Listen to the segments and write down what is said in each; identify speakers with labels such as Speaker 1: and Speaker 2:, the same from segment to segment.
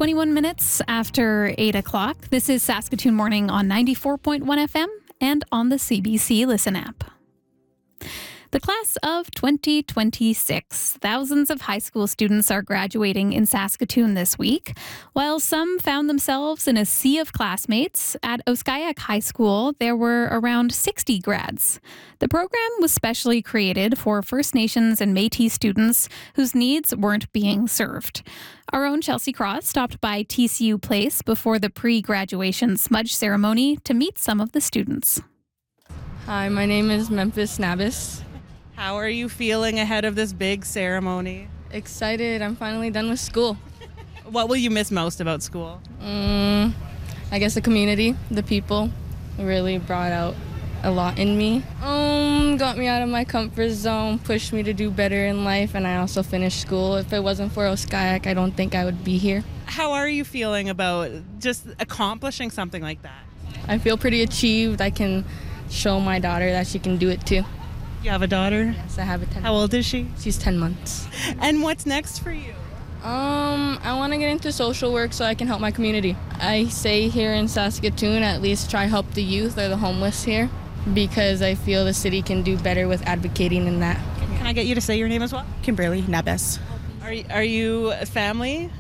Speaker 1: 21 minutes after 8 o'clock. This is Saskatoon Morning on 94.1 FM and on the CBC Listen app. The class of 2026. Thousands of high school students are graduating in Saskatoon this week. While some found themselves in a sea of classmates, at Oskayak High School, there were around 60 grads. The program was specially created for First Nations and Métis students whose needs weren't being served. Our own Chelsea Cross stopped by TCU Place before the pre-graduation smudge ceremony to meet some of the students.
Speaker 2: Hi, my name is Memphis Nabis.
Speaker 3: How are you feeling ahead of this big ceremony?
Speaker 2: Excited, I'm finally done with school.
Speaker 3: What will you miss most about school?
Speaker 2: I guess the community, the people really brought out a lot in me. Got me out of my comfort zone, pushed me to do better in life, and I also finished school. If it wasn't for Oskayak, I don't think I would be here.
Speaker 3: How are you feeling about just accomplishing something like that?
Speaker 2: I feel pretty achieved. I can show my daughter that she can do it too.
Speaker 3: You have a daughter?
Speaker 2: Yes, I have a 10.
Speaker 3: How old is she?
Speaker 2: She's 10 months.
Speaker 3: And what's next for you?
Speaker 2: I want to get into social work so I can help my community. I say here in Saskatoon, at least try help the youth or the homeless here, because I feel the city can do better with advocating in that.
Speaker 3: Can I get you to say your name as well?
Speaker 4: Kimberly Nabes.
Speaker 3: Are you a family?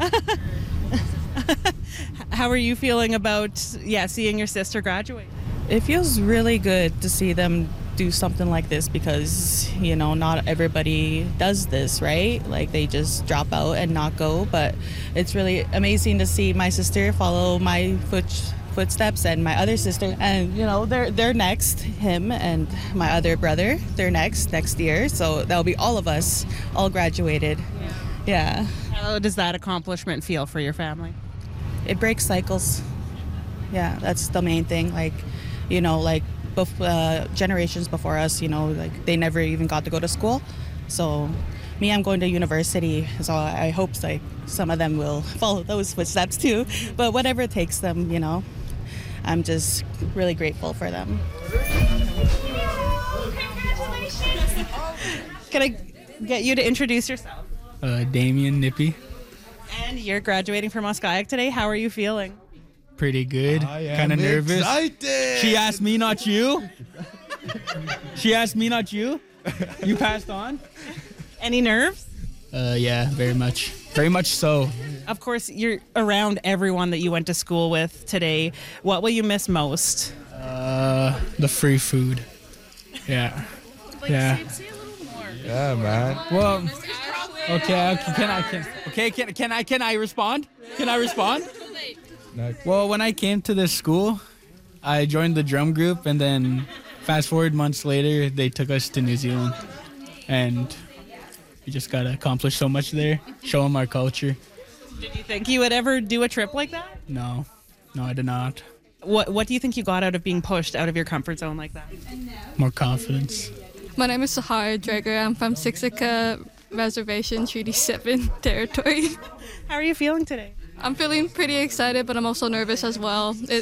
Speaker 3: How are you feeling about seeing your sister graduate?
Speaker 4: It feels really good to see them do something like this because, not everybody does this, right? Like they just drop out and not go, but it's really amazing to see my sister follow my footsteps and my other sister, and they're next, him and my other brother, they're next year, so that'll be all of us all graduated. Yeah.
Speaker 3: How does that accomplishment feel for your family?
Speaker 4: It breaks cycles. Yeah, that's the main thing. Generations before us, they never even got to go to school. So me, I'm going to university, so I hope some of them will follow those footsteps too. But whatever it takes them, I'm just really grateful for them.
Speaker 3: Can I get you to introduce yourself?
Speaker 5: Damien Nippy.
Speaker 3: And you're graduating from Oskayak today. How are you feeling?
Speaker 5: Pretty good. Kind of nervous.
Speaker 6: Excited.
Speaker 5: She asked me, not you. She asked me, not you. You passed on.
Speaker 3: Any nerves?
Speaker 5: Yeah, very much. Very much so.
Speaker 3: Of course, you're around everyone that you went to school with today. What will you miss most?
Speaker 5: The free food. Yeah. Yeah.
Speaker 3: Say a little more.
Speaker 6: Yeah, man.
Speaker 5: Well, okay. Can I respond? Can I respond? Well, when I came to this school, I joined the drum group, and then fast forward months later, they took us to New Zealand, and we just got to accomplish so much there, show them our culture.
Speaker 3: Did you think you would ever do a trip like that?
Speaker 5: No, I did not.
Speaker 3: What do you think you got out of being pushed out of your comfort zone like that?
Speaker 5: More confidence.
Speaker 2: My name is Sahara Drager. I'm from Siksika Reservation, Treaty 7 territory.
Speaker 3: How are you feeling today?
Speaker 2: I'm feeling pretty excited, but I'm also nervous as well.